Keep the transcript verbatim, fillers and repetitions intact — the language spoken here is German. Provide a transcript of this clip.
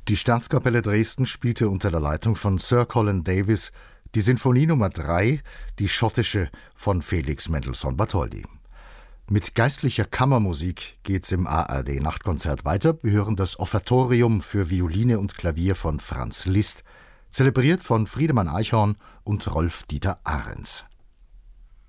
Die Staatskapelle Dresden spielte unter der Leitung von Sir Colin Davis die Sinfonie Nummer drei, die schottische, von Felix Mendelssohn Bartholdy. Mit geistlicher Kammermusik geht's im A R D-Nachtkonzert weiter. Wir hören das Offertorium für Violine und Klavier von Franz Liszt, zelebriert von Friedemann Eichhorn und Rolf-Dieter Ahrens.